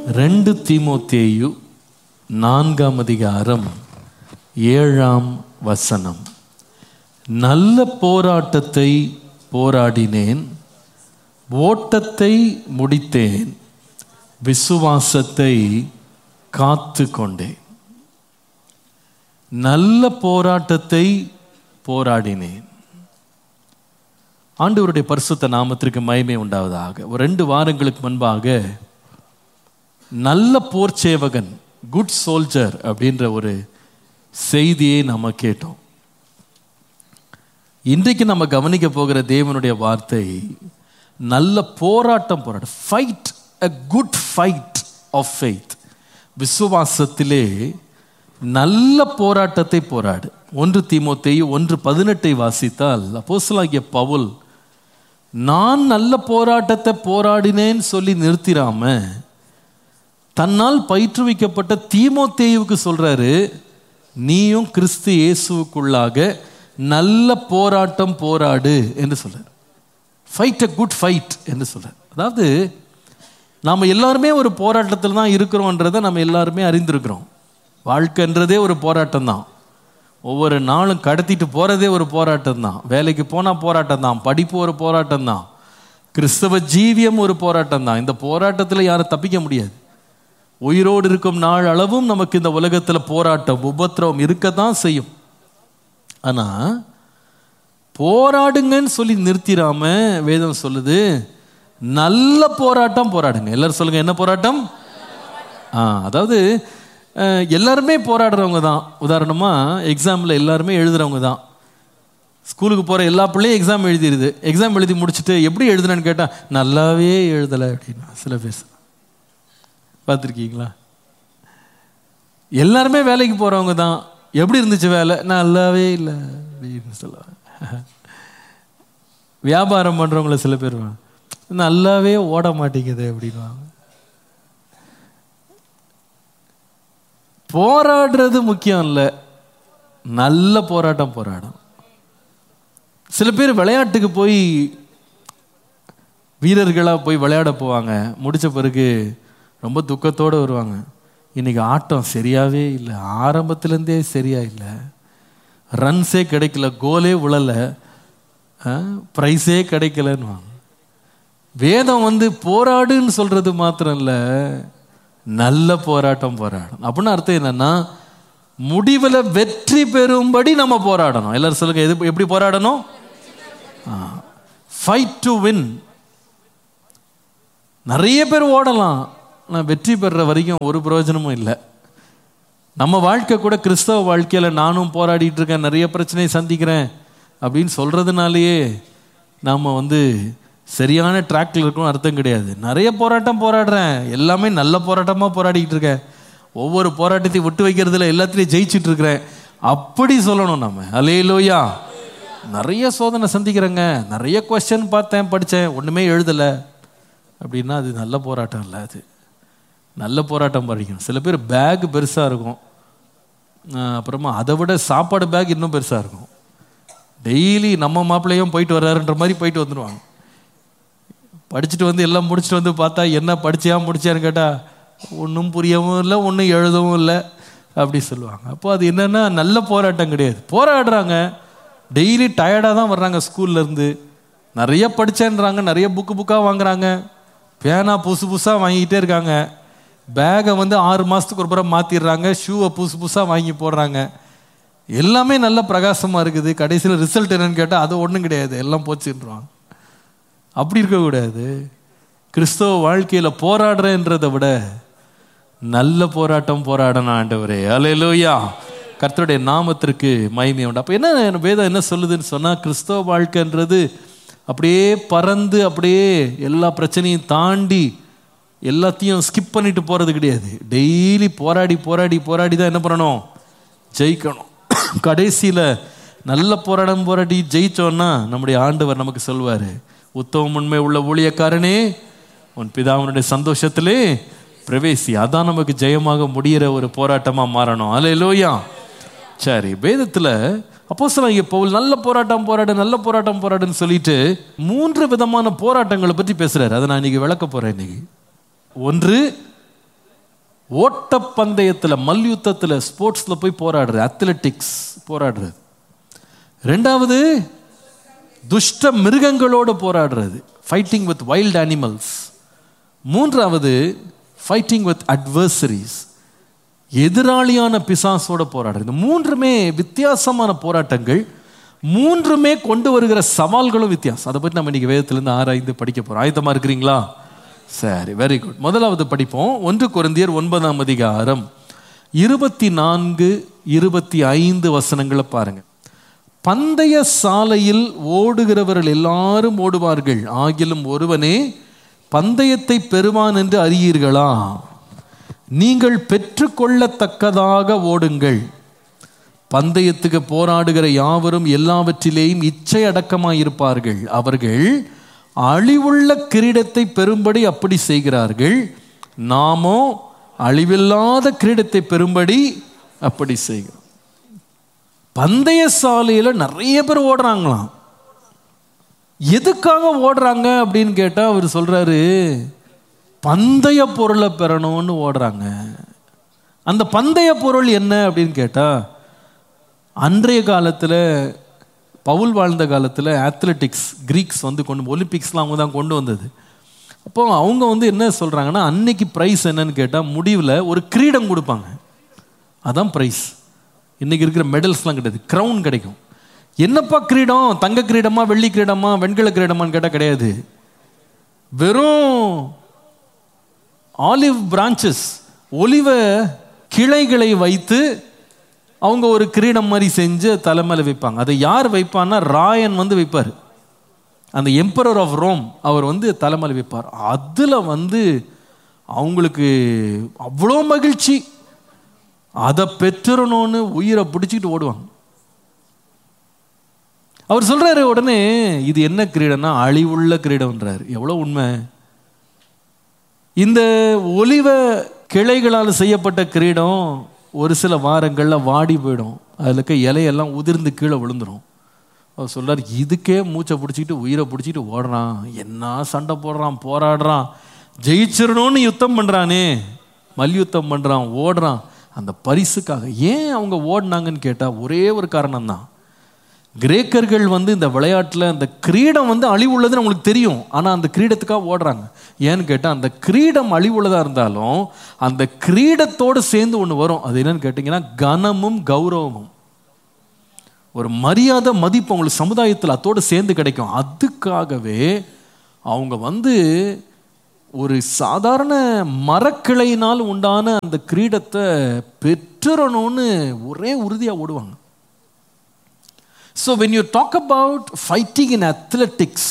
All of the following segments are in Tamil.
2 தீமோத்தேயு 4:7 நல்ல போராட்டத்தை போராடினேன், ஓட்டத்தை முடித்தேன், விசுவாசத்தை காத்து கொண்டேன். நல்ல போராட்டத்தை போராடினேன். ஆண்டவருடைய பரிசுத்த நாமத்திற்கு மகிமை உண்டாவதாக. ஒரு 2 வாரங்களுக்கு முன்பாக நல்ல போர் சேவகன், குட் சோல்ஜர் அப்படின்ற ஒரு செய்தியை நம்ம கேட்டோம். இன்றைக்கு நம்ம கவனிக்க போகிற தேவனுடைய வார்த்தை நல்ல போராட்டம் போராட, fight a good fight of faith. விசுவாசத்திலே நல்ல போராட்டத்தை போராடு. 1 தீமோத்தேயு 1:18 வாசித்தால் அப்போஸ்தலனாகிய பவுல் நான் நல்ல போராட்டத்தை போராடினேன் சொல்லி நிறுத்திராம தன்னால் பயிற்றுவிக்கப்பட்ட தீமோத்தேயுவுக்கு சொல்றாரு, நீயும் கிறிஸ்து இயேசுவுக்குள்ளாக நல்ல போராட்டம் போராடு என்று சொல்றார். ஃபைட் a good fight என்று சொல்றார். அதாவது நாம் எல்லாருமே ஒரு போராட்டத்தில் தான் இருக்கிறோன்றதை நம்ம எல்லாருமே அறிந்திருக்கிறோம். வாழ்க்கைன்றதே ஒரு போராட்டம் தான். ஒவ்வொரு நாளும் கடத்திட்டு போகிறதே ஒரு போராட்டம் தான். வேலைக்கு போனால் போராட்டம் தான், படிப்பு ஒரு போராட்டம் தான், கிறிஸ்தவ ஜீவியம் ஒரு போராட்டம் தான். இந்த போராட்டத்தில் யாரும் தப்பிக்க முடியாது. உயிரோடு இருக்கும் நாள் அளவும் நமக்கு இந்த உலகத்தில் போராட்டம், உபத்திரவம் இருக்கத்தான் செய்யும். ஆனால் போராடுங்கன்னு சொல்லி நிறுத்திடாம வேதம் சொல்லுது, நல்ல போராட்டம் போராடுங்க. எல்லாரும் சொல்லுங்க, என்ன போராட்டம்? அதாவது எல்லாருமே போராடுறவங்க தான். உதாரணமாக எக்ஸாமில் எல்லாருமே எழுதுறவங்க தான். ஸ்கூலுக்கு போகிற எல்லா பிள்ளையும் எக்ஸாம் எழுதிடுது. எக்ஸாம் எழுதி முடிச்சுட்டு எப்படி எழுதுனேன்னு கேட்டால் நல்லாவே எழுதலை அப்படின்னா சில பேர் பார்த்துருக்கீங்களா? எல்லாருமே வேலைக்கு போகிறவங்க தான். எப்படி இருந்துச்சு வேலை? நல்லாவே இல்லை அப்படின்னு சொல்லுவாங்க. வியாபாரம் பண்ணுறவங்கள சில பேர் நல்லாவே ஓட மாட்டேங்குது அப்படின்வாங்க. போராடுறது முக்கியம் இல்லை, நல்ல போராட்டம் போராடும். சில பேர் விளையாட்டுக்கு போய் வீரர்களாக போய் விளையாட போவாங்க. முடித்த பிறகு ரொம்ப துக்கத்தோடு வருவாங்க. இன்னைக்கு ஆட்டம் சரியாகவே இல்லை, ஆரம்பத்துலேருந்தே சரியா இல்லை, ரன்ஸே கிடைக்கல, கோலே விழலை, ப்ரைஸே கிடைக்கலன்னு. வேதம் போராடுன்னு சொல்றது மாத்திரம் இல்லை, நல்ல போராட்டம் போராடணும். அப்படின்னு அர்த்தம் என்னன்னா, முடிவில் வெற்றி பெறும்படி நம்ம போராடணும். எல்லாரும் சொல்லுங்க, எப்படி போராடணும்? Fight to win. நிறைய பேர் ஓடலாம், ஆனால் வெற்றி பெறுற வரைக்கும் ஒரு பிரயோஜனமும் இல்லை. நம்ம வாழ்க்கை கூட, கிறிஸ்தவ வாழ்க்கையில் நானும் போராடிட்டு இருக்கேன், நிறைய பிரச்சனையை சந்திக்கிறேன் அப்படின்னு சொல்றதுனாலேயே நாம் சரியான ட்ராக்ல இருக்கணும்னு அர்த்தம் கிடையாது. நிறைய போராட்டம் போராடுறேன், எல்லாமே நல்ல போராட்டமாக போராடிக்கிட்டு இருக்கேன், ஒவ்வொரு போராட்டத்தையும் விட்டு வைக்கிறதுல எல்லாத்துலேயும் ஜெயிச்சுட்டு இருக்கிறேன் அப்படி சொல்லணும் நம்ம. அல்லேலூயா. நிறைய சோதனை சந்திக்கிறேங்க, நிறைய கொஸ்டின் பார்த்தேன், படித்தேன், ஒன்றுமே எழுதலை அப்படின்னா அது நல்ல போராட்டம் இல்லை. அது நல்ல போராட்டம் படிக்கணும். சில பேர் பேக் பெருசாக இருக்கும், அப்புறமா அதை விட சாப்பாடு பேக் இன்னும் பெருசாக இருக்கும். டெய்லி நம்ம மாப்பிள்ளையும் போயிட்டு வர்றாருன்ற மாதிரி போயிட்டு வந்துடுவாங்க. படிச்சுட்டு எல்லாம் முடிச்சுட்டு பார்த்தா என்ன படிச்சியா முடிச்சியான்னு கேட்டால் ஒன்றும் புரியவும் இல்லை, ஒன்றும் எழுதவும் இல்லை அப்படி சொல்லுவாங்க. அப்போ அது என்னென்னா நல்ல போராட்டம் கிடையாது. போராடுறாங்க, டெய்லி டயர்டாக தான் வர்றாங்க ஸ்கூல்லேருந்து, நிறைய படித்தேன்றாங்க, நிறைய புக்காக வாங்குறாங்க, பேனா புதுசாக வாங்கிக்கிட்டே இருக்காங்க, பேகை 6 மாதத்துக்கு ஒரு புறம் மாற்றிடுறாங்க, ஷூவை புதுசாக வாங்கி போடுறாங்க, எல்லாமே நல்ல பிரகாசமாக இருக்குது. கடைசியில் ரிசல்ட் என்னன்னு கேட்டால் அது ஒன்றும் கிடையாது, எல்லாம் போச்சுன்றாங்க. அப்படி இருக்கக்கூடாது. கிறிஸ்தவ வாழ்க்கையில் போராடுறேன்றதை விட நல்ல போராட்டம் போராடணும் ஆண்டவரே. அல்லேலூயா. கர்த்தருடைய நாமத்திற்கு மகிமை உண்டு. அப்போ என்ன வேதம் என்ன சொல்லுதுன்னு சொன்னால், கிறிஸ்தவ வாழ்க்கைன்றது அப்படியே பறந்து அப்படியே எல்லா பிரச்சனையும் தாண்டி எல்லாத்தையும் ஸ்கிப் பண்ணிட்டு போகிறது கிடையாது. டெய்லி போராடி போராடி போராடி தான் என்ன பண்ணணும்? ஜெயிக்கணும். கடைசியில் நல்ல போராடி ஜெயிச்சோன்னா நம்முடைய ஆண்டவர் நமக்கு சொல்வார், உத்தம உண்மை உள்ள ஊழியக்காரனே, உன் பிதாவினுடைய சந்தோஷத்திலே பிரவேசி. அதான் நமக்கு ஜெயமாக முடிகிற ஒரு போராட்டமாக மாறணும். அல்லேலூயா. சரி, வேதத்தில் அப்போஸ்தலனாகிய பவுல் நல்ல போராட்டம் போராடுன்னு சொல்லிட்டு 3 விதமான போராட்டங்களை பற்றி பேசுறாரு. அதை நான் இன்னைக்கு விளக்க போறேன். இன்னைக்கு 1 ஓட்டப்பந்தயத்தில், மல்யுத்தத்தில், ஸ்போர்ட்ஸில் போய் போராடுறது, அத்லெட்டிக்ஸ் போராடுறது. ரெண்டாவது துஷ்ட மிருகங்களோடு போராடுறது, ஃபைட்டிங் வித் வைல்ட் அனிமல்ஸ். மூன்றாவது ஃபைட்டிங் வித் அட்வர்சரிஸ், எதிராளியான பிசாசோட போராடுறது. மூன்றுமே வித்தியாசமான போராட்டங்கள், மூன்றுமே கொண்டு வருகிற சவால்களும் வித்தியாசம். அதை பற்றி நம்ம இன்னைக்கு வேதத்திலிருந்து ஆராய்ந்து படிக்க போறோம். ஆயத்தமா இருக்கிறீங்களா? சரி, வெரி குட். முதலாவது படிப்போம். 1 கொரிந்தியர் 9ஆம் அதிகாரம் 24-25 வசனங்களை பாருங்க. பந்தய சாலையில் ஓடுகிறவர்கள் எல்லாரும் ஓடுவார்கள், ஆகிலும் ஒருவனே பந்தயத்தை பெறுவான் என்று அறியீர்களா? நீங்கள் பெற்றுக்கொள்ளத்தக்கதாக ஓடுங்கள். பந்தயத்துக்கு போராடுகிற யாவரும் எல்லாவற்றிலேயும் இச்சை அடக்கமாயிருப்பார்கள். அவர்கள் அழிவுள்ள கிரீடத்தை பெறும்படி அப்படி செய்கிறார்கள், நாமோ அழிவில்லாத கிரீடத்தை பெறும்படி அப்படி செய்கிறோம். பந்தய சாலையில் நிறைய பேர் ஓடுறாங்களாம். எதுக்காக ஓடுறாங்க அப்படின்னு கேட்டா அவர் சொல்றாரு, பந்தய பொருளை பெறணும்னு ஓடுறாங்க. அந்த பந்தய பொருள் என்ன அப்படின்னு கேட்டா, அன்றைய காலத்தில் பவுல் வாழ்ந்த காலத்தில் அத்லெட்டிக்ஸ், கிரீக்ஸ் வந்து ஒலிம்பிக்ஸ்லாம் அவங்க தான் கொண்டு வந்தது. அப்போ அவங்க என்ன சொல்றாங்கன்னா, அன்னைக்கு ப்ரைஸ் என்னன்னு கேட்டால் முடிவில் ஒரு கிரீடம் கொடுப்பாங்க, அதான் ப்ரைஸ். இன்னைக்கு இருக்கிற மெடல்ஸ்லாம் கிடையாது, க்ரௌன் கிடைக்கும். என்னப்பா கிரீடம்? தங்க கிரீடமா, வெள்ளி கிரீடமா, வெண்கல கிரீடமான்னு கேட்டால் கிடையாது. வெறும் ஆலிவ் பிரான்ச்சஸ், ஒலிவ கிளைகளை வைத்து அவங்க ஒரு கிரீடம் மாதிரி செஞ்சு தலைமையில் வைப்பாங்க. அதை யார் வைப்பான்னா, ராயன் வைப்பார். அந்த எம்பரர் ஆஃப் ரோம் அவர் தலைமையில் வைப்பார். அதில் அவங்களுக்கு அவ்வளோ மகிழ்ச்சி, அதை பெற்றுறணும்னு உயிரை பிடிச்சிக்கிட்டு ஓடுவாங்க. அவர் சொல்றாரு உடனே, இது என்ன கிரீடம்னா அழிவுள்ள கிரீடம்ன்றாரு. எவ்வளோ உண்மை! இந்த ஒலிவ கிளைகளால் செய்யப்பட்ட கிரீடம் ஒரு சில வாரங்களில் வாடி போயிடும், அதில் இருக்க இலையெல்லாம் உதிர்ந்து கீழே விழுந்துடும். அவர் சொல்றார், இதுக்கே மூச்சை பிடிச்சிக்கிட்டு உயிரை பிடிச்சிக்கிட்டு ஓடுறான், என்ன சண்டை போடுறான், போராடுறான், ஜெயிச்சிடணும்னு யுத்தம் பண்ணுறானே, மல்யுத்தம் பண்ணுறான், ஓடுறான் அந்த பரிசுக்காக. ஏன் அவங்க ஓடினாங்கன்னு கேட்டால் ஒரே ஒரு காரணம் தான். கிரேக்கர்கள் இந்த விளையாட்டில் அந்த கிரீடம் அழிவுள்ளதுன்னு அவங்களுக்கு தெரியும், ஆனால் அந்த கிரீடத்துக்காக ஓடுறாங்க. ஏன்னு கேட்டால், அந்த கிரீடம் அழிவுள்ளதாக இருந்தாலும் அந்த கிரீடத்தோடு சேர்ந்து ஒன்று வரும். அது என்னன்னு கேட்டிங்கன்னா, கனமும் கௌரவமும், ஒரு மரியாதை, மதிப்பு அவங்களுக்கு சமுதாயத்தில் அதோடு சேர்ந்து கிடைக்கும். அதுக்காகவே அவங்க ஒரு சாதாரண மரக்கிளையினால் உண்டான அந்த கிரீடத்தை பெற்றுறணும்னு ஒரே உறுதியாக ஓடுவாங்க. So when you talk about fighting in athletics,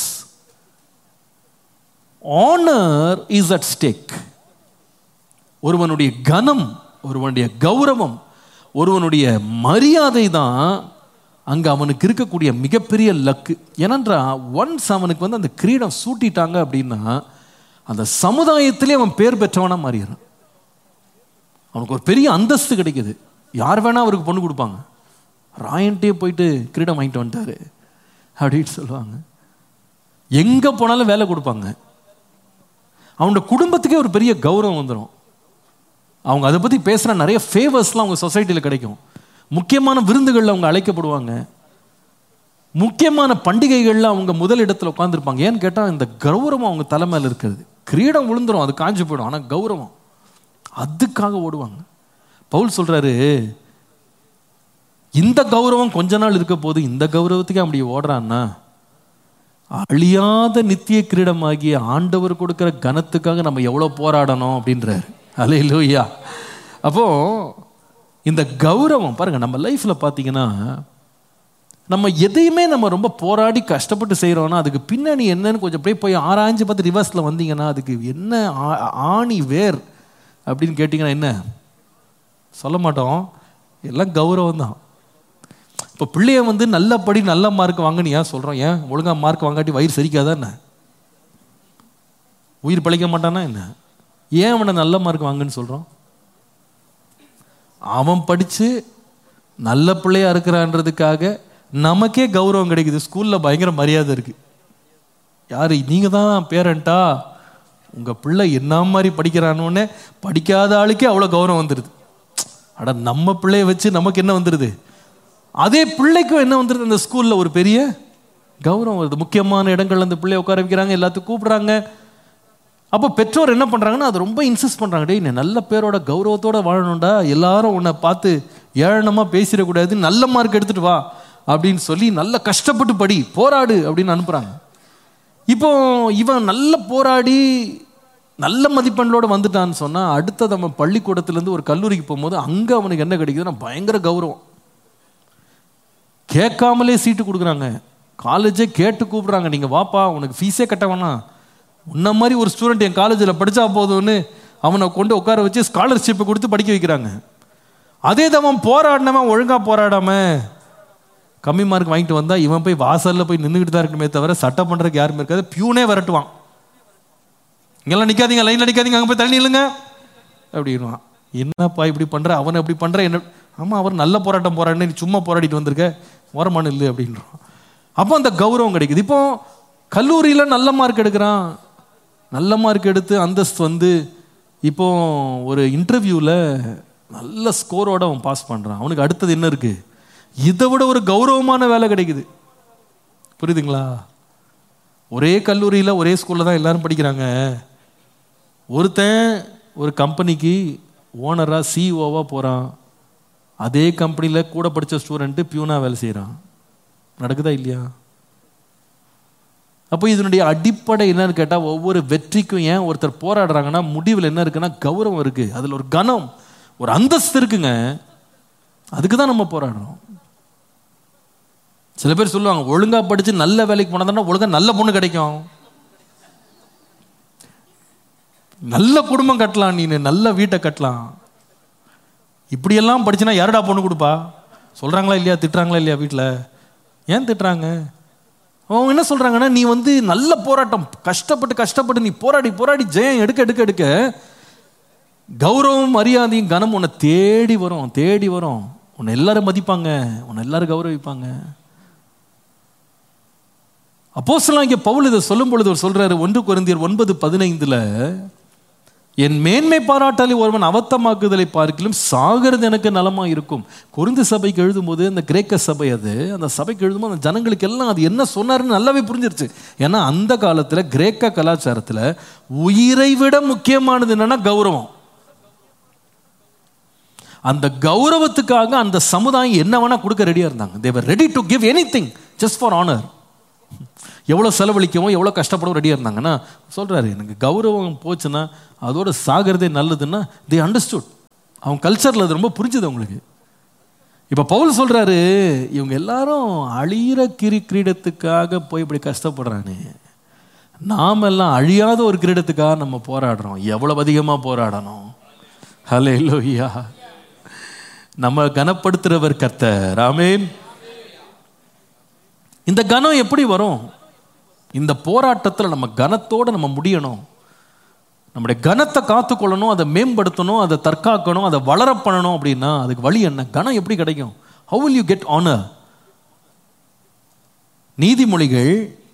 honor is at stake. ஒருவனுடைய கனம், ஒருவனுடைய கௌரவம், ஒருவனுடைய மரியாதை தான் அங்க அவனுக்கு இருக்கக்கூடிய மிகப்பெரிய லக்கு. ஏனென்றா ஒன்ஸ் அவனுக்கு அந்த கிரீடம் சூட்டிட்டாங்க அப்படின்னா, அந்த சமுதாயத்திலே அவன் பேர் பெற்றவனா மாறிடுறான். அவனுக்கு ஒரு பெரிய அந்தஸ்து கிடைக்குது. யார் வேணா அவருக்கு பொண்ணு கொடுப்பாங்க. ராயன்ட்டே போயிட்டு கிரீடம் வாங்கிட்டு வந்துட்டாரு அப்படின்னு சொல்லுவாங்க. எங்க போனாலும் வேலை கொடுப்பாங்க. அவனோட குடும்பத்துக்கே ஒரு பெரிய கௌரவம் வந்துடும். அவங்க அதை பத்தி பேசுற நிறைய ஃபேவர்ஸ்லாம் அவங்க சொசைட்டியில் கிடைக்கும். முக்கியமான விருந்துகளில் அவங்க அழைக்கப்படுவாங்க. முக்கியமான பண்டிகைகளில் அவங்க முதல் இடத்துல உட்காந்துருப்பாங்க. ஏன்னு கேட்டால், இந்த கௌரவம் அவங்க தலைமையில் இருக்கிறது. கிரீடம் விழுந்துடும், அது காஞ்சி போயிடும், ஆனால் கௌரவம், அதுக்காக ஓடுவாங்க. பவுல் சொல்றாரு, இந்த கௌரவம் கொஞ்ச நாள் இருக்க போது, இந்த கௌரவத்துக்கு அப்படி ஓடுறான்னா, அழியாத நித்திய கிரீடமாகிய ஆண்டவர் கொடுக்கிற கனத்துக்காக நம்ம எவ்வளோ போராடணும் அப்படின்றாரு. அல்லேலூயா. அப்போ இந்த கௌரவம் பாருங்க, நம்ம லைஃப்ல பார்த்தீங்கன்னா, நம்ம எதையுமே நம்ம ரொம்ப போராடி கஷ்டப்பட்டு செய்கிறோன்னா, அதுக்கு பின்னணி என்னன்னு கொஞ்சம் அப்படியே போய் ஆராய்ஞ்சு பார்த்து ரிவர்ஸில் வந்தீங்கன்னா, அதுக்கு என்ன ஆணி வேர் அப்படின்னு கேட்டிங்கன்னா என்ன சொல்ல மாட்டோம், எல்லாம் கௌரவம் தான். இப்போ பிள்ளைய நல்ல படி நல்ல மார்க் வாங்கன்னு ஏன் சொல்கிறோம்? ஏன் ஒழுங்காக மார்க் வாங்காட்டி வயிறு சரிக்காதா என்ன? உயிர் பழிக்க மாட்டானா என்ன? ஏன் அவனை நல்ல மார்க் வாங்குன்னு சொல்கிறோம்? அவன் படித்து நல்ல பிள்ளையா இருக்கிறான்றதுக்காக நமக்கே கௌரவம் கிடைக்குது. ஸ்கூலில் பயங்கர மரியாதை இருக்குது. யார் நீங்கள் தான் பேரண்டா உங்கள் பிள்ளை என்ன மாதிரி படிக்கிறானோன்னு படிக்காத ஆளுக்கே அவ்வளோ கௌரவம் வந்துடுது. அட நம்ம பிள்ளைய வச்சு நமக்கு என்ன வந்துடுது, அதே பிள்ளைக்கும் என்ன வந்துடுது, அந்த ஸ்கூலில் ஒரு பெரிய கௌரவம் வருது. முக்கியமான இடங்கள்ல அந்த பிள்ளைய உட்கார வைக்கிறாங்க, எல்லாத்துக்கும் கூப்பிடுறாங்க. அப்போ பெற்றோர் என்ன பண்ணுறாங்கன்னா அது ரொம்ப இன்சிஸ்ட் பண்ணுறாங்க, டேய் நீ நல்ல பேரோட கௌரவத்தோடு வாழணும்டா, எல்லாரும் உன்னை பார்த்து ஏளனமாக பேசிடக்கூடாது, நல்ல மார்க் எடுத்துகிட்டு வா அப்படின்னு சொல்லி நல்ல கஷ்டப்பட்டு படி, போராடு அப்படின்னு அனுப்புகிறாங்க. இப்போ இவன் நல்ல போராடி நல்ல மதிப்பெண்ணோடு வந்துட்டான்னு சொன்னால் அடுத்த நம்ம பள்ளிக்கூடத்துலேருந்து ஒரு கல்லூரிக்கு போகும்போது அங்கே அவனுக்கு என்ன கிடைக்குதுன்னா பயங்கர கௌரவம். கேட்காமலே சீட்டு கொடுக்குறாங்க, காலேஜே கேட்டு கூப்பிட்றாங்க, நீங்கள் வாப்பா உனக்கு ஃபீஸே கட்ட வேணாம், உன்ன மாதிரி ஒரு ஸ்டூடெண்ட் என் காலேஜில் படித்தா போதும்னு அவனை கொண்டு உட்கார வச்சு ஸ்காலர்ஷிப்பை கொடுத்து படிக்க வைக்கிறாங்க. அதே தான் போராடினவன் ஒழுங்காக போராடாமல் கம்மி மார்க் வாங்கிட்டு வந்தால் இவன் போய் வாசலில் போய் நின்றுக்கிட்டு தான் இருக்கணுமே தவிர சட்டம் பண்ணுறதுக்கு யாருமே இருக்காது, பியூனே விரட்டுவான். இங்கெல்லாம் நிற்காதீங்க, லைனில் நிற்காதீங்க, அங்கே போய் தண்ணி இல்லைங்க அப்படின்வான். என்னப்பா இப்படி பண்ணுற, அவனை எப்படி பண்ணுற, என்ன ஆமாம் அவர் நல்ல போராட்டம் போராடினு நீ சும்மா போராடிட்டு வந்திருக்க, ஓரமான இல்லை அப்படின்றான். அப்போ அந்த கௌரவம் கிடைக்குது. இப்போ கல்லூரியில் நல்ல மார்க் எடுக்கிறான், நல்ல மார்க் எடுத்து அந்தஸ்து வந்து இப்போ ஒரு இன்டர்வியூவில் நல்ல ஸ்கோரோடு அவன் பாஸ் பண்ணுறான். அவனுக்கு அடுத்தது என்ன இருக்குது, இதை விட ஒரு கௌரவமான வேலை கிடைக்குது. புரியுதுங்களா? ஒரே கல்லூரியில் ஒரே ஸ்கூலில் தான் எல்லாரும் படிக்கிறாங்க. ஒருத்தன் ஒரு கம்பெனிக்கு ஓனராக சிஇஓவாக போகிறான், அதே கம்பெனியில் கூட படித்த ஸ்டூடெண்ட்டு பியூனாக வேலை செய்கிறான். நடக்குதா இல்லையா? அப்போ இதனுடைய அடிப்படை என்னன்னு கேட்டால், ஒவ்வொரு வெற்றிக்கும் ஏன் ஒருத்தர் போராடுறாங்கன்னா முடிவில் என்ன இருக்குன்னா கௌரவம் இருக்குது, அதில் ஒரு கனம் ஒரு அந்தஸ்து இருக்குங்க, அதுக்கு தான் நம்ம போராடுறோம். சில பேர் சொல்லுவாங்க ஒழுங்கா படிச்சு நல்ல வேலைக்கு போனா ஒழுங்கா நல்ல பொண்ணு கிடைக்கும், நல்ல குடும்பம் கட்டலாம், நீ நல்ல வீட்டை கட்டலாம். இப்படியெல்லாம் படிச்சுனா யாருடா பொண்ணு கொடுப்பா? சொல்றாங்களா இல்லையா, திட்டுறாங்களா இல்லையா வீட்டில்? ஏன் திட்டுறாங்க? அவங்க என்ன சொல்றாங்கன்னா, நீ வந்து நல்ல போராட்டம் கஷ்டப்பட்டு நீ போராடி போராடி ஜெயம் எடுக்க எடுக்க எடுக்க கௌரவம் மரியாதையும் கனம் உன்னை தேடி வரும், உன்னை எல்லாரும் மதிப்பாங்க, உன்னை எல்லாரும் கௌரவிப்பாங்க. அப்போஸ்தலனாகிய பவுல் இதை சொல்லும் பொழுது அவர் சொல்றாரு, 1 கொரிந்தியர் 9:15, என் மேன்மை பாராட்டாலே ஒருவன் அவத்தமாக்குதலை பார்க்கிலும் சாகிறது எனக்கு நலமா இருக்கும். கொரிந்து சபைக்கு எழுதும்போது அந்த கிரேக்க சபை, அந்த சபைக்கு எழுதும்போது அந்த ஜனங்களுக்கு எல்லாம் அது என்ன சொன்னாருன்னு நல்லாவே புரிஞ்சிருச்சு. ஏன்னா அந்த காலத்துல கிரேக்க கலாச்சாரத்துல உயிரை விட முக்கியமானது என்னன்னா கௌரவம். அந்த கௌரவத்துக்காக அந்த சமுதாயம் என்ன வேணா கொடுக்க ரெடியா இருந்தாங்க. they were ready to give anything just for honor. எவ்வளோ செலவழிக்கவும் எவ்வளோ கஷ்டப்படவும் ரெடியாக இருந்தாங்கன்னா சொல்கிறாரு, எனக்கு கௌரவம் போச்சுன்னா அதோட சாகிறதே நல்லதுன்னா they understood. அவங்க கல்ச்சரில் அது ரொம்ப புரிஞ்சுது அவங்களுக்கு. இப்போ பவுல் சொல்கிறாரு, இவங்க எல்லாரும் அழியிற கிரீடத்துக்காக போய் இப்படி கஷ்டப்படுறானே, நாமெல்லாம் அழியாத ஒரு கிரீடத்துக்காக நம்ம போராடுறோம். எவ்வளோ அதிகமாக போராடணும். ஹல்லேலூயா. நம்ம கனப்படுத்துகிறவர் கர்த்தர். ஆமென். இந்த கனம் எப்படி வரும்? இந்த போராட்டத்தில் நம்ம கனத்தோடு நம்ம முடியணும். நம்முடைய கனத்தை காத்துக்கொள்ளணும், அதை மேம்படுத்தணும், அதை தற்காக்கணும், அதை வளர பண்ணணும். அப்படின்னா அதுக்கு வழி என்ன? கனம் எப்படி கிடைக்கும்? How will you get honor? நீதிமொழிகள்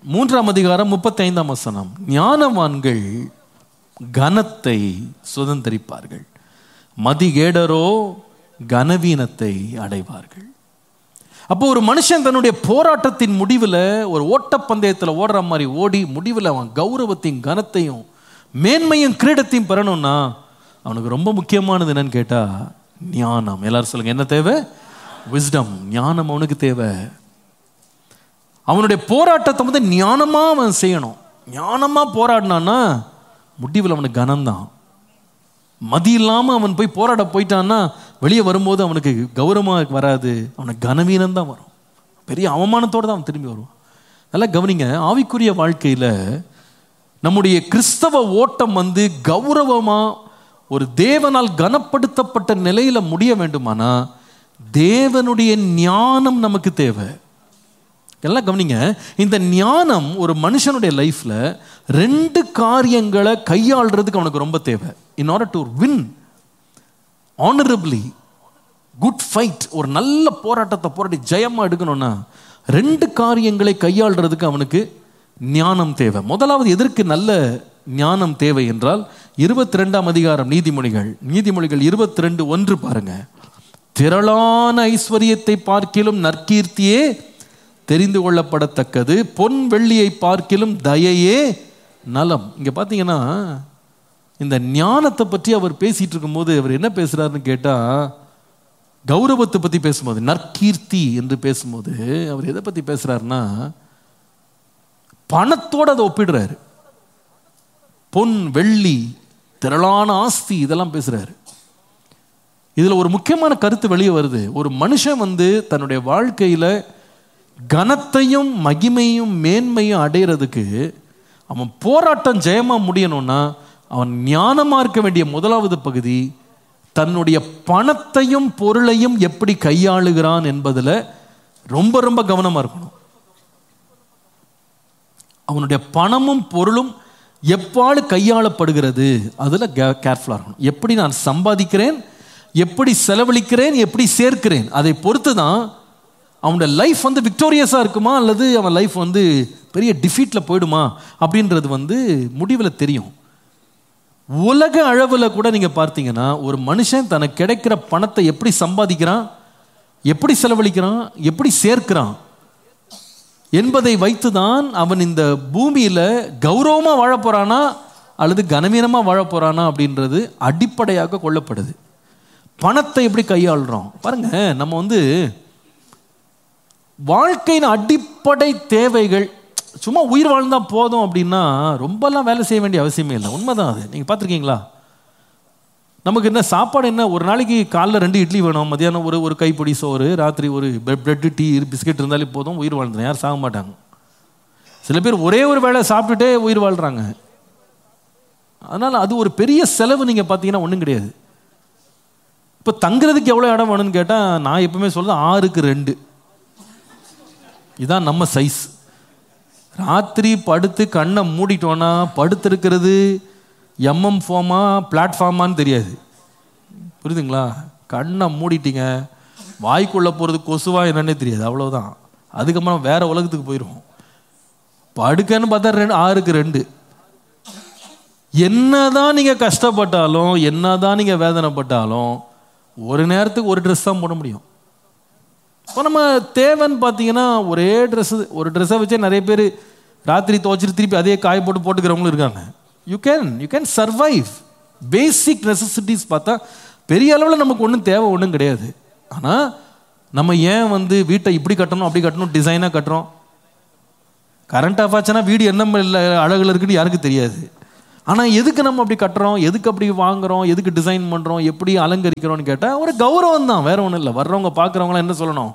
3:35, ஞானவான்கள் கனத்தை சுதந்தரிப்பார்கள், மதிகேடரோ கனவீனத்தை அடைவார்கள். அப்போ ஒரு மனுஷன் தன்னுடைய போராட்டத்தின் முடிவில் ஒரு ஓட்டப்பந்தயத்தில் ஓடுற மாதிரி ஓடி முடிவில் அவன் கௌரவத்தையும் கனத்தையும் மேன்மையும் கிரீடத்தையும் பெறணும்னா அவனுக்கு ரொம்ப முக்கியமானது என்னன்னு கேட்டால் ஞானம். எல்லாரும் சொல்லுங்க, என்ன தேவை? விஸ்டம். ஞானம் அவனுக்கு தேவை. அவனுடைய போராட்டத்தை வந்து ஞானமாக அவன் செய்யணும். ஞானமாக போராடினான்னா முடிவில் அவனுக்கு கனம்தான். மதி இல்லாமல் அவன் போய் போராட போயிட்டான்னா வெளியே வரும்போது அவனுக்கு கௌரவமாக வராது, அவனுக்கு கனவீனம் தான் வரும். பெரிய அவமானத்தோடு தான் அவன் திரும்பி வருவான். நல்லா கவனிங்க, ஆவிக்குரிய வாழ்க்கையில் நம்முடைய கிறிஸ்தவ ஓட்டம் வந்து கௌரவமாக ஒரு தேவனால் கனப்படுத்தப்பட்ட நிலையில் முடிய வேண்டுமானா தேவனுடைய ஞானம் நமக்கு தேவை. எல்லாம் கவனிங்க, இந்த ஞானம் ஒரு மனுஷனுடைய லைஃப்ல 2 காரியங்களை கையாளுறதுக்கு அவனுக்கு ரொம்ப தேவை. In order to win ஆனரபிளி good fight, ஒரு நல்ல போராட்டத்தை போராடி ஜெயமா எடுக்கணும்னா 2 காரியங்களை கையாளுறதுக்கு அவனுக்கு ஞானம் தேவை. முதலாவது எதற்கு நல்ல ஞானம் தேவை என்றால் 22ஆம் அதிகாரம் நீதிமொழிகள் 22:1 பாருங்க. திரளான ஐஸ்வர்யத்தை பார்க்கிலும் நற்கீர்த்தியே தெரிந்து கொள்ளப்படத்தக்கது, பொன் வெள்ளியை பார்க்கிலும் தயையே நலம். இங்க பாத்தீங்கன்னா இந்த ஞானத்தை பற்றி அவர் பேசிட்டு இருக்கும்போது அவர் என்ன பேசுறாருன்னு கேட்டா, கௌரவத்தை பத்தி பேசும்போது, நற்கீர்த்தி என்று பேசும்போது அவர் எதை பத்தி பேசுறாருன்னா, பணத்தோடு அதை ஒப்பிடுறாரு. பொன் வெள்ளி திரளான ஆஸ்தி இதெல்லாம் பேசுறாரு. இதுல ஒரு முக்கியமான கருத்து வெளியே வருது. ஒரு மனுஷன் தன்னுடைய வாழ்க்கையில கனத்தையும் மகிமையும் மேன்மையும் அடைகிறதுக்கு அவன் போராட்டம் ஜெயமா முடியணும்னா அவன் ஞானமா இருக்க வேண்டிய முதலாவது பகுதி தன்னுடைய பணத்தையும் பொருளையும் எப்படி கையாளுகிறான் என்பதுல ரொம்ப ரொம்ப கவனமா இருக்கணும். அவனுடைய பணமும் பொருளும் எவ்வாறு கையாளப்படுகிறது அதுல கேர்ஃபுல்லா இருக்கணும். எப்படி நான் சம்பாதிக்கிறேன், எப்படி செலவழிக்கிறேன், எப்படி சேர்க்கிறேன், அதை பொறுத்து தான் அவனுடைய லைஃப் விக்டோரியஸா இருக்குமா அல்லது அவன் லைஃப் பெரிய டிஃபீட்ல போயிடுமா அப்படின்றது முடிவில் தெரியும். உலக அளவில் கூட நீங்க பார்த்தீங்கன்னா ஒரு மனுஷன் தனக்கு கிடைக்கிற பணத்தை எப்படி சம்பாதிக்கிறான், எப்படி செலவழிக்கிறான், எப்படி சேர்க்கிறான் என்பதை வைத்துதான் அவன் இந்த பூமியில கௌரவமா வாழ போறானா அல்லது கனவீனமா வாழ போறானா அப்படின்றது அடிப்படையாக கொள்ளப்படுது. பணத்தை எப்படி கையாளுறோம் பாருங்க. நம்ம வாழ்க்கையின் அடிப்படை தேவைகள் சும்மா உயிர் வாழ்ந்தா போதும் அப்படின்னா ரொம்பலாம் வேலை செய்ய வேண்டிய அவசியமே இல்லை. உண்மைதான் அது. நீங்க பார்த்துருக்கீங்களா? நமக்கு என்ன சாப்பாடு, என்ன ஒரு நாளைக்கு காலைல 2 இட்லி வேணும், மதியானம் ஒரு கைப்பிடி சோறு, ராத்திரி ஒரு பிரெட்டு டீ பிஸ்கெட் இருந்தாலே போதும், உயிர் வாழ்ந்துடும். யாரும் சாக மாட்டாங்க. சில பேர் ஒரே ஒரு வேளை சாப்பிட்டுட்டே உயிர் வாழ்றாங்க. அதனால அது ஒரு பெரிய செலவு. நீங்க பார்த்தீங்கன்னா ஒன்றும் கிடையாது. இப்போ தங்குறதுக்கு எவ்வளோ இடம் வேணும்னு கேட்டால் நான் எப்பவுமே சொல்றது 6x2 இதான் நம்ம சைஸ். ராத்திரி படுத்து கண்ணை மூடிட்டோன்னா படுத்திருக்கிறது எம்எம் ஃபார்மா பிளாட்ஃபார்மான்னு தெரியாது. புரியுதுங்களா? கண்ணை மூடிட்டீங்க, வாய்க்குள்ளே போகிறது கொசுவா என்னன்னே தெரியாது. அவ்வளோதான். அதுக்கப்புறம் வேற உலகத்துக்கு போயிடும். படுக்கன்னு பார்த்தா 6x2. என்னதான் நீங்கள் கஷ்டப்பட்டாலும் என்னதான் நீங்கள் வேதனைப்பட்டாலும் ஒரு நேரத்துக்கு ஒரு ட்ரெஸ் தான் போட முடியும். இப்போ நம்ம தேவைன்னு பார்த்தீங்கன்னா ஒரே ட்ரெஸ்ஸு, ஒரு ட்ரெஸ்ஸை வச்சே நிறைய பேர் ராத்திரி துவைச்சிட்டு திருப்பி அதே காய போட்டுக்கிறவங்களும் இருக்காங்க. You can survive. Basic necessities பார்த்தா பெரிய அளவில் நமக்கு ஒன்றும் தேவை ஒன்றும் கிடையாது. ஆனால் நம்ம ஏன் வீட்டை இப்படி கட்டணும் அப்படி கட்டணும் டிசைனாக கட்டுறோம்? கரண்ட் ஆஃப் ஆச்சுன்னா வீடு என்ன அழகில் இருக்குன்னு யாருக்கும் தெரியாது. ஆனால் எதுக்கு நம்ம அப்படி கட்டுறோம், எதுக்கு அப்படி வாங்குறோம், எதுக்கு டிசைன் பண்ணுறோம், எப்படி அலங்கரிக்கிறோம்னு கேட்டால் ஒரு கௌரவம் தான், வேற ஒன்றும் இல்லை. வர்றவங்க பார்க்குறவங்களாம் என்ன சொல்லணும்?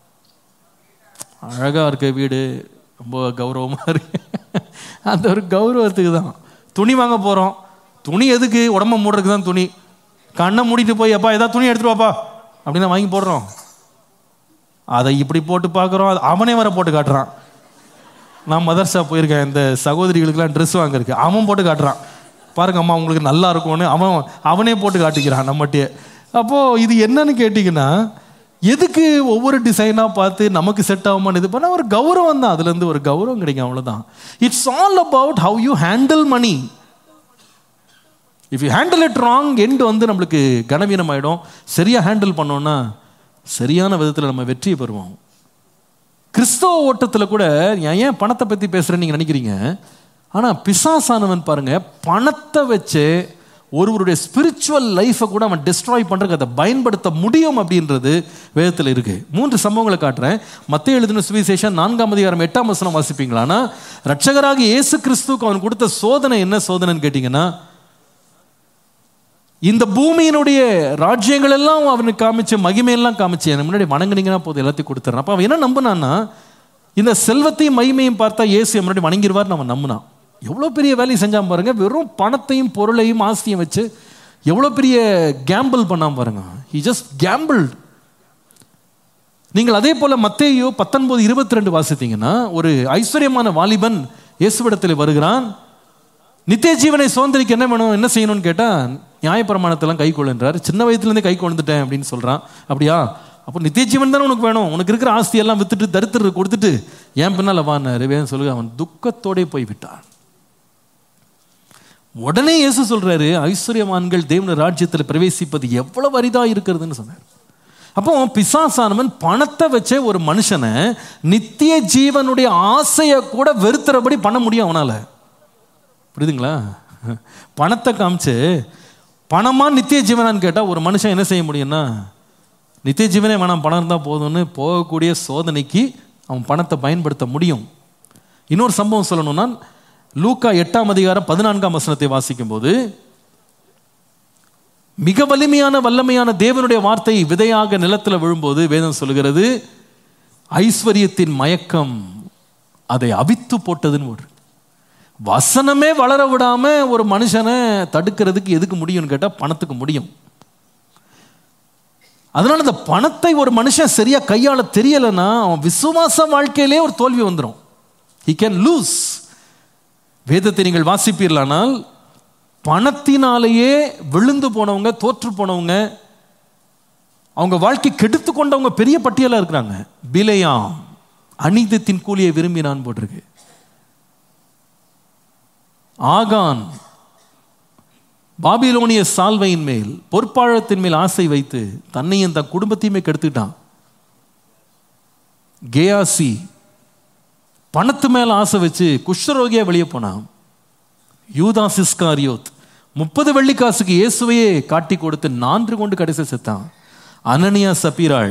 அழகாக இருக்க வீடு, ரொம்ப கௌரவமாக இருக்கு. அந்த ஒரு கௌரவத்துக்கு தான். துணி வாங்க போகிறோம். துணி எதுக்கு? உடம்ப மூடுறதுக்கு தான் துணி. கண்ணை மூடிட்டு போய் அப்பா ஏதாவது துணி எடுத்துட்டு வாப்பா அப்படின்னு வாங்கி போடுறோம். அதை இப்படி போட்டு பார்க்குறோம், அவனே வர போட்டு காட்டுறான். நான் மதர்ஸா போயிருக்கேன், இந்த சகோதரிகளுக்கெல்லாம் ட்ரெஸ் வாங்கிருக்கு. அவன் போட்டு காட்டுறான், பாருங்க அம்மா உங்களுக்கு நல்லா இருக்கும்னு அவனே போட்டு காட்டிக்கிறான் நம்மகிட்டே. அப்போது இது என்னன்னு கேட்டிங்கன்னா, எதுக்கு ஒவ்வொரு டிசைனாக பார்த்து நமக்கு செட் ஆகுமான்னு இது பண்ணால் ஒரு கௌரவம் தான். அதுலேருந்து ஒரு கௌரவம் கிடைக்கும், அவ்வளோதான். It's all about how you handle money. If you handle it wrong end நம்மளுக்கு கனவீனம் ஆகிடும். சரியாக ஹேண்டில் பண்ணோன்னா சரியான விதத்தில் நம்ம வெற்றியை பெறுவோம். கிறிஸ்தவ ஓட்டத்தில் கூட ஏன் பணத்தை பற்றி பேசுகிறேன்னு நீங்கள் நினைக்கிறீங்க. ஆனால் பிசாசானவன் பாருங்க, பணத்தை வச்சு ஒருவருடைய ஸ்பிரிச்சுவல் லைஃபை கூட அவன் டிஸ்ட்ராய் பண்ணுறதுக்கு அதை பயன்படுத்த முடியும் அப்படின்றது வேதத்தில் இருக்கு. 3 சம்பவங்களை காட்டுறேன். மத்தேயு எழுதின சுவிசேஷம் 4ஆம் அதிகாரம் 8ஆம் வசனம் வாசிப்பீங்களானா, ரட்சகராக இயேசு கிறிஸ்துவுக்கு அவன் கொடுத்த சோதனை என்ன சோதனைன்னு கேட்டிங்கன்னா, இந்த பூமியினுடைய ராஜ்யங்கள் எல்லாம் அவனுக்கு காமிச்சு, மகிமையெல்லாம் காமிச்சு, எனக்கு முன்னாடி வணங்குனீங்கன்னா போதும் எல்லாத்தையும் கொடுத்துட்றான். அப்போ அவன் என்ன நம்பினான்னா, இந்த செல்வத்தையும் மகிமையும் பார்த்தா இயேசு முன்னாடி வணங்கிடுவார்னு அவன் நம்பினான். எவ்வளோ பெரிய வேலையை செஞ்சான் பாருங்க. வெறும் பணத்தையும் பொருளையும் ஆஸ்தியும் வச்சு எவ்வளோ பெரிய கேம்பிள் பண்ணாம பாருங்க. he just gambled. நீங்கள் அதே போல மத்தேயு 19:22 வாசித்தீங்கன்னா, ஒரு ஐஸ்வர்யமான வாலிபன் இயேசுவிடத்தில் வருகிறான். நித்திய ஜீவனை சுதந்திரிக்க என்ன வேணும், என்ன செய்யணும்னு கேட்டால் நியாயப்பிரமாணத்தெல்லாம் கை கொள்ளுன்றார். சின்ன வயதுலேருந்தே கை கொண்டுட்டேன் அப்படின்னு சொல்கிறான். அப்படியா? அப்போ நித்திய ஜீவன் தானே உனக்கு வேணும், உனக்கு இருக்கிற ஆஸ்தியெல்லாம் வித்துட்டு தரித்திர கொடுத்துட்டு ஏன் பின்னால் வான்னாரு. வேணும் சொல்லுங்க. அவன் துக்கத்தோடே போய் விட்டான். உடனே இயேசு சொல்றாரு, ஐஸ்வர்யவான்கள் தேவனுடைய ராஜ்யத்தில் பிரவேசிப்பது எவ்வளவு அரிதா இருக்கிறதுன்னு சொன்னார். அப்போ பிசாசானவன் பணத்தை வச்சே ஒரு மனுஷனை நித்திய ஜீவனுடைய ஆசையை கூட வெறுத்துறபடி பண்ண முடியும் அவனால. புரியுதுங்களா? பணத்தை காமிச்சு பணமா நித்திய ஜீவனான்னு கேட்டால் ஒரு மனுஷன் என்ன செய்ய முடியும்னா, நித்திய ஜீவனே வேணாம், பணம் இருந்தால் போதும்னு போகக்கூடிய சோதனைக்கு அவன் பணத்தை பயன்படுத்த முடியும். இன்னொரு சம்பவம் சொல்லணும்னா, லூக்கா 8:14 வாசிக்கும் போது, மிக வல்லமையான தேவனுடைய வார்த்தை விதையாக நிலத்தில் விழும்போது வேதம் சொல்லுகிறது, ஐஸ்வர்யத்தின் மயக்கம் அதை அவித்து போட்டதுன்னு. ஒரு வசனமே வளர விடாம ஒரு மனுஷனை தடுக்கிறதுக்கு எதுக்கு முடியும்னு கேட்டா பணத்துக்கு முடியும். அதனால இந்த பணத்தை ஒரு மனுஷன் சரியா கையாள தெரியலன்னா அவன் விசுவாச வாழ்க்கையிலே ஒரு தோல்வி வந்துடும். he can lose. வேதத்தை நீங்கள் வாசிப்பீர்களானால் பணத்தினாலேயே விழுந்து போனவங்க, தோற்று போனவங்க, அவங்க வாழ்க்கை கெடுத்து கொண்டவங்க பெரிய பட்டியலா இருக்கிறாங்க. பிலேயாம் அநீதத்தின் கூலியை விரும்பினான் போட்டிருக்கு. ஆகான் பாபிலோனிய சால்வையின் மேல், பொற்பாழத்தின் மேல் ஆசை வைத்து தன்னையும் தன் குடும்பத்தையுமே கெடுத்துட்டான். கேயாசி பணத்து மேல ஆசை வச்சு குஷ்டரோகியா வெளியே போனான். யூதாஸ் இஸ்காரியோத் 30 வெள்ளிக்காசுக்கு இயேசுவையே காட்டி கொடுத்து 4 கொண்டு கடைசி செத்தான். அனனியா சப்பீராள்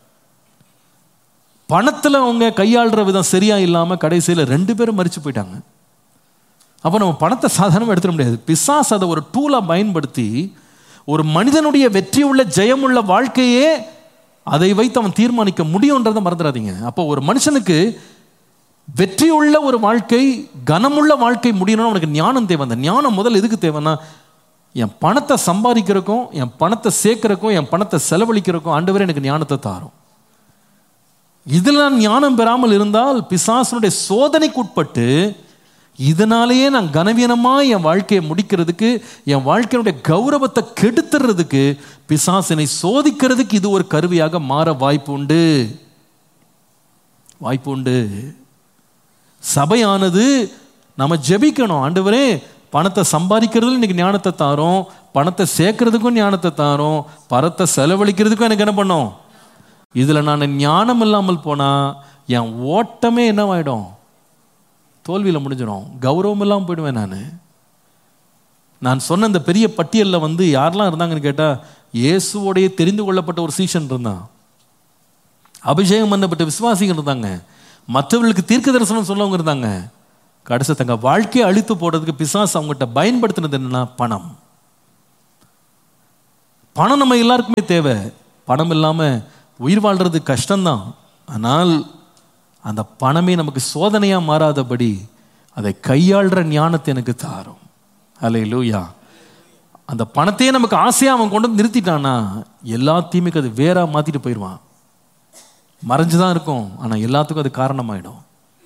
பணத்துல அவங்க கையாளுற விதம் சரியா இல்லாம கடைசியில் 2 பேரும் மரிச்சு போயிட்டாங்க. அப்போ நம்ம பணத்தை சாதாரணமாக எடுத்துட முடியாது. பிசாசு அதை ஒரு டூலாக பயன்படுத்தி ஒரு மனிதனுடைய வெற்றியுள்ள ஜெயமுள்ள வாழ்க்கையே அதை வைத்து அவன் தீர்மானிக்க முடியும்ன்றதை மறந்துடாதீங்க. அப்போ ஒரு மனுஷனுக்கு வெற்றியுள்ள ஒரு வாழ்க்கை, கனமுள்ள வாழ்க்கை முடியணும்னா அவனுக்கு ஞானம் தேவை. அந்த ஞானம் முதல் எதுக்கு தேவைன்னா, என் பணத்தை சம்பாதிக்கிறக்கும், என் பணத்தை சேர்க்கிறக்கும், என் பணத்தை செலவழிக்கிறக்கும் ஆண்டவரே எனக்கு ஞானத்தை தாரும். இதில் நான் ஞானம் பெறாமல் இருந்தால் பிசாசனுடைய சோதனைக்கு உட்பட்டு இதனாலேயே நான் கனவீனமா என் வாழ்க்கையை முடிக்கிறதுக்கு, என் வாழ்க்கையினுடைய கௌரவத்தை கெடுத்துறதுக்கு, பிசாசினை சோதிக்கிறதுக்கு இது ஒரு கருவியாக மாற வாய்ப்பு உண்டு. சபையானது நம்ம ஜெபிக்கணும், ஆண்டவரே பணத்தை சம்பாதிக்கிறதுல இன்னைக்கு ஞானத்தை தாரோம், பணத்தை சேர்க்கறதுக்கும் ஞானத்தை தாரோம், பணத்தை செலவழிக்கிறதுக்கும் எனக்கு என்ன பண்ணும். இதுல நான் ஞானம் இல்லாமல் போனா என் ஓட்டமே என்னவாயிடும், தோல்வியில் முடிஞ்சிடும், கௌரவம் இல்லாமல் போயிடுவேன். நான் சொன்ன இந்த பெரிய பட்டியலில் யாரெல்லாம் இருந்தாங்கன்னு கேட்டால், இயேசுவோடைய தெரிந்து கொள்ளப்பட்ட ஒரு சீஷன் இருந்தான், அபிஷேகம் பண்ணப்பட்ட விசுவாசிகள் இருந்தாங்க, மற்றவர்களுக்கு தீர்க்க தரிசனம் சொல்லவங்க இருந்தாங்க. கடைசி தங்க வாழ்க்கையை அழித்து போடுறதுக்கு பிசாசு அவங்ககிட்ட பயன்படுத்தினது என்னன்னா பணம். பணம் நம்ம எல்லாருக்குமே தேவை. பணம் இல்லாமல் உயிர் வாழ்றது கஷ்டம்தான். ஆனால் அந்த பணமே நமக்கு சோதனையா மாறாதபடி அதை கையாளுற ஞானத்தை எனக்கு தாரும். அல்லேலூயா. அந்த பணத்தையே நமக்கு ஆசையா அவன் கொண்டு வந்து நிறுத்திட்டானா எல்லாத்தையுமே அது வேற மாத்திட்டு போயிடுவான். மறைஞ்சுதான் இருக்கும், ஆனா எல்லாத்துக்கும் அது காரணமாயிடும்.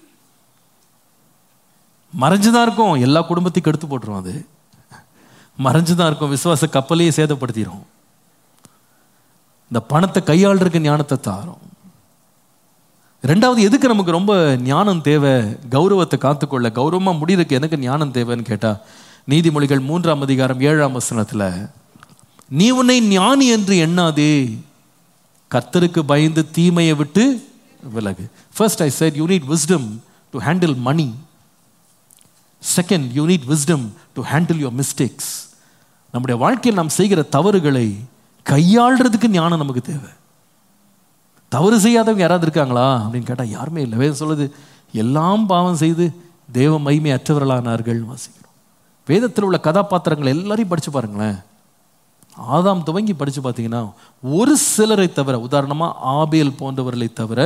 மறைஞ்சுதான் இருக்கும், எல்லா குடும்பத்தையும் கெடுத்து போட்டுரும். அது மறைஞ்சுதான் இருக்கும், விசுவாச கப்பலையே சேதப்படுத்திடும். இந்த பணத்தை கையாளுறதுக்கு ஞானத்தை தாரும். ரெண்டாவது, எதுக்கு நமக்கு ரொம்ப ஞானம் தேவை, கௌரவத்தை காத்துக்கொள்ள, கௌரவமா முடியறதுக்கு எனக்கு ஞானம் தேவைன்னு கேட்டா, நீதிமொழிகள் 3:7 நீ உன்னை ஞானி என்று எண்ணாதே, கர்த்தருக்கு பயந்து தீமையை விட்டு விலகு. First I said you need wisdom to handle money. Second, you need wisdom to handle your mistakes. நம்முடைய வாழ்க்கையில் நாம் செய்கிற தவறுகளை கையாளுறதுக்கு ஞானம் நமக்கு தேவை. தவறு செய்யாதவங்க யாராவது இருக்காங்களா அப்படின்னு கேட்டால் யாருமே இல்லை. வேதம் சொல்லுது, எல்லாம் பாவம் செய்து தேவ மகிமை அற்றவர்களானார்கள் வாசிக்கிறோம். வேதத்தில் உள்ள கதாபாத்திரங்கள் எல்லாரையும் படித்து பாருங்களேன். ஆதாம் துவங்கி படித்து பார்த்தீங்கன்னா ஒரு சிலரை தவிர, உதாரணமாக ஆபேல் போன்றவர்களை தவிர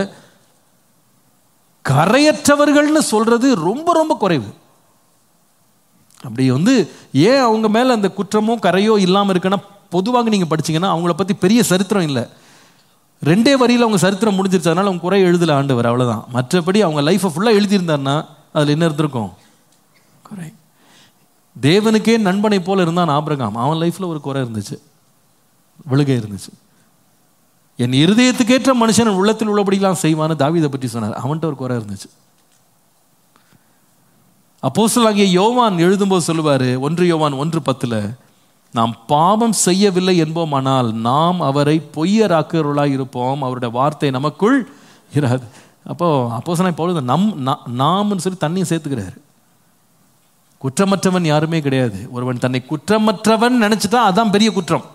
கரையற்றவர்கள்னு சொல்றது ரொம்ப ரொம்ப குறைவு. அப்படி ஏன் அவங்க மேல அந்த குற்றமோ கரையோ இல்லாமல் இருக்குன்னா, பொதுவாக நீங்கள் படிச்சீங்கன்னா அவங்கள பற்றி பெரிய சரித்திரம் இல்லை. 2 வரியில் அவங்க சரித்திரம் முடிஞ்சிருச்சு, அதனால அவங்க குறை எழுதல ஆண்டவர், அவ்வளோதான். மற்றபடி அவங்க லைஃப்பை ஃபுல்லாக எழுதியிருந்தாருன்னா அதில் என்ன இருந்திருக்கும், குறை. தேவனுக்கே நண்பனை போல இருந்தான் ஆபிரகாம், அவன் லைஃப்பில் ஒரு குறை இருந்துச்சு, விழுகை இருந்துச்சு. என் இருதயத்துக்கேற்ற மனுஷன் உள்ளத்தில் உள்ளபடிலாம் செய்வான்னு தாவீதை பற்றி சொன்னார், அவன்கிட்ட ஒரு குறை இருந்துச்சு. அப்போஸ்தலனாகிய யோவான் எழுதும்போது சொல்லுவாரு, 1 யோவான் 1:10, நாம் பாவம் செய்யவில்லை என்போமானால் நாம் அவரை பொய்யராக்குறவர்களாய் இருப்போம், அவருடைய வார்த்தை நமக்குள் இராது. அப்போ அப்போஸ்தலனாகிய பவுல் நாம்னு சொல்லி தண்ணியும் சேர்த்துக்கிறாரு. குற்றமற்றவன் யாருமே கிடையாது. ஒருவன் தன்னை குற்றமற்றவன் நினைச்சிட்டா அதான் பெரிய குற்றம்.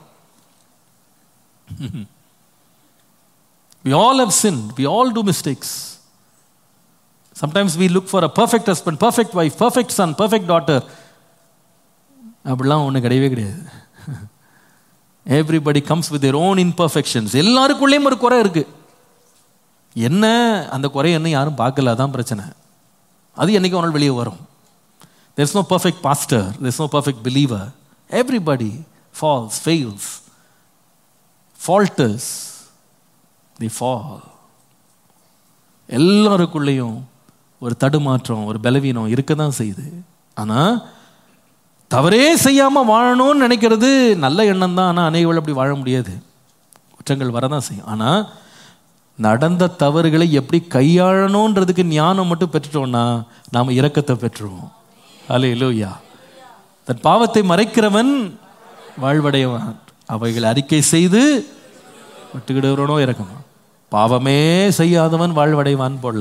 We all have sinned. We all do mistakes. Sometimes we look for a perfect husband, perfect wife, perfect son, perfect daughter. அப்படிலாம் ஒன்றும் கிடையவே கிடையாது. Everybody comes with their own imperfections. எல்லாருக்குள்ளேயும் ஒரு குறை இருக்கு. என்ன அந்த குறை என்ன யாரும் பார்க்கல, அதான் பிரச்சனை. அது என்னைக்கு ஒரு நாள் வெளியே வரும். There's no perfect pastor, there's no perfect believer. Everybody falls, fails, falters, they fall. எல்லாருக்குள்ளேயும் ஒரு தடுமாற்றம், ஒரு பலவீனம் இருக்க தான் செய்யுது. ஆனால் தவறே செய்யாமல் வாழணும்னு நினைக்கிறது நல்ல எண்ணம் தான். ஆனால் அநேகர்கள் அப்படி வாழ முடியாது, குற்றங்கள் வரதான் செய்யும். ஆனால் நடந்த தவறுகளை எப்படி கையாளணுன்றதுக்கு ஞானம் மட்டும் பெற்றுட்டோம்னா நாம் இரக்கத்தை பெற்றுருவோம். அல்லேலூயா. தன் பாவத்தை மறைக்கிறவன் வாழ்வடைவான், அவைகளை அறிக்கை செய்து விட்டுக்கிடுவனோ இறக்கமா. பாவமே செய்யாதவன் வாழ்வடைவான் போடல.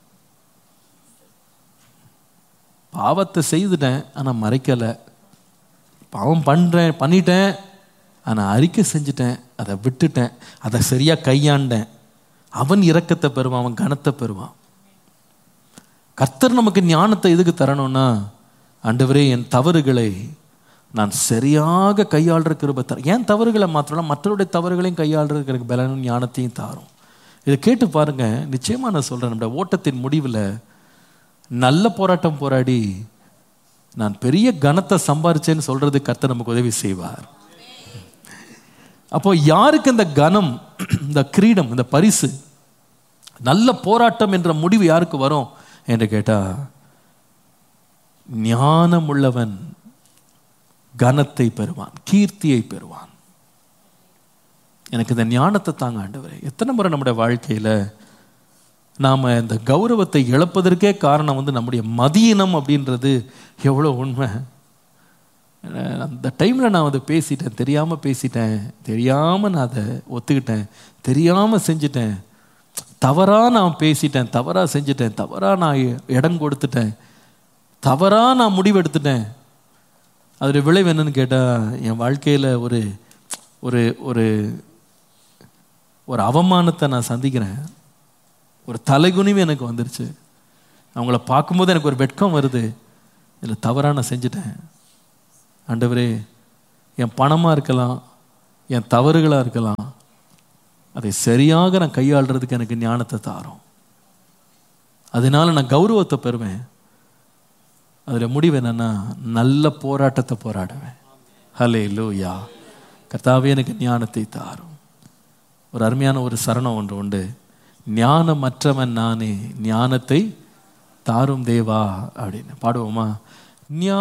பாவத்தை செய்துட்டேன் ஆனால் மறைக்கலை, பாவம் பண்ணிட்டேன் ஆனால் அறிக்கை செஞ்சுட்டேன், அதை விட்டுட்டேன், அதை சரியாக கையாண்டேன், அவன் இரக்கத்தை பெறுவான், அவன் கனத்தை பெறுவான். கர்த்தர் நமக்கு ஞானத்தை எதுக்கு தரணும்னா, ஆண்டவரே என் தவறுகளை நான் சரியாக கையாளுற கிருபை தரேன். ஏன் தவறுகளை மாத்திரம் மற்றவருடைய தவறுகளையும் கையாளுறதுக்கு எனக்கு பலனும் ஞானத்தையும் தாரும். இதை கேட்டு பாருங்க. நிச்சயமாக நான் சொல்கிறேன், நம்முடைய ஓட்டத்தின் முடிவில் நல்ல போராட்டம் போராடி நான் பெரிய கனத்தை சம்பாரிச்சேன்னு சொல்றது கர்த்தர் நமக்கு உதவி செய்வார். அப்போ யாருக்கு இந்த கனம், இந்த கிரீடம், இந்த பரிசு, நல்ல போராட்டம் என்ற முடிவு யாருக்கு வரும் என்று கேட்டா, ஞானம் உள்ளவன் கனத்தை பெறுவான், கீர்த்தியை பெறுவான். எனக்கு இந்த ஞானத்தை தாங்க ஆண்டவரே. எத்தனை முறை நம்முடைய வாழ்க்கையில் நாம் இந்த கௌரவத்தை இழப்பதற்கே காரணம் நம்முடைய மதியினம் அப்படின்றது எவ்வளோ உண்மை. அந்த டைமில் நான் அதை பேசிட்டேன், தெரியாமல் பேசிட்டேன், தெரியாமல் நான் அதை ஒத்துக்கிட்டேன், தெரியாமல் செஞ்சிட்டேன், தவறாக நான் பேசிட்டேன், தவறாக செஞ்சிட்டேன், தவறாக நான் இடம் கொடுத்துட்டேன், தவறாக நான் முடிவெடுத்துட்டேன். அதோடைய விளைவு என்னன்னு கேட்டால், என் வாழ்க்கையில் ஒரு ஒரு ஒரு ஒரு அவமானத்தை நான் சந்திக்கிறேன். ஒரு தலைகுனிவு எனக்கு வந்துருச்சு. அவங்கள பார்க்கும்போது எனக்கு ஒரு வெட்கம் வருது. இதில் தவறாக நான் செஞ்சுட்டேன். ஆண்டவரே, என் பணமாக இருக்கலாம், என் தவறுகளாக இருக்கலாம், அதை சரியாக நான் கையாளுறதுக்கு எனக்கு ஞானத்தை தாரும். அதனால நான் கௌரவத்தை பெறுவேன். அதில் முடிவு என்னன்னா, நல்ல போராட்டத்தை போராடுவேன். ஹல்லேலூயா. கர்த்தாவே எனக்கு ஞானத்தை தாரும். ஒரு அருமையான ஒரு சரணம் ஒன்று உண்டு. ஞானமற்றவன் நானே, ஞானத்தை தாரும் தேவா அப்படின்னு பாடுவோமா?